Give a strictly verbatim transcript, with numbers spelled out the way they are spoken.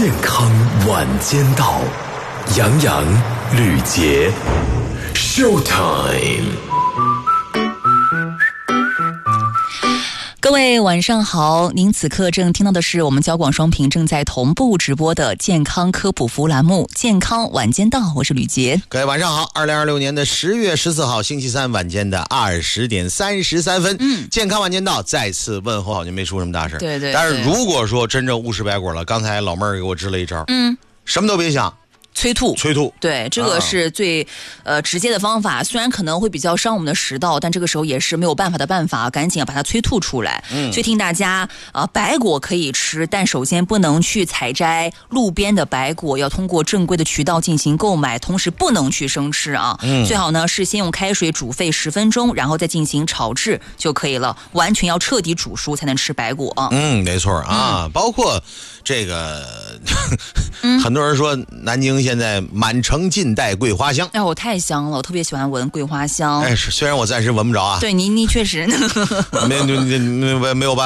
健康晚间道，杨洋、吕杰 ，Showtime。 各位晚上好，您此刻正听到的是我们交广双频正在同步直播的健康科普服务栏目《健康晚间道》，我是吕杰。 各位晚上好，二零二六年的十月十四号星期三晚间的二十点三十三分，嗯，健康晚间道再次问候好您，没出什么大事， 对 对, 对。 但是如果说真正误食白果了，刚才老妹儿给我支了一招，嗯，什么都别想。 催吐， 催吐， 对，这个是最、啊、呃直接的方法，虽然可能会比较伤我们的食道，但这个时候也是没有办法的办法，赶紧要把它催吐出来。嗯，所以提醒大家，呃，白果可以吃，但首先不能去采摘路边的白果，要通过正规的渠道进行购买，同时不能去生吃啊。嗯，最好呢是先用开水煮沸十分钟，然后再进行炒制就可以了，完全要彻底煮熟才能吃白果。 嗯，没错啊，嗯、包括这个，很多人说南京现在满城尽带桂花香， 哎，我太香了，我特别喜欢闻桂花香。 哎，虽然我暂时闻不着啊。 对，你你确实没没没没有办法。